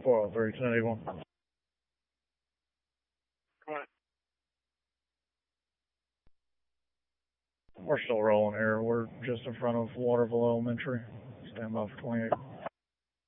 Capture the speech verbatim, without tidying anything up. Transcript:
four oh three, ten eighty-one. Right. We're still rolling here. We're just in front of Waterville Elementary. Stand by for twenty-eight.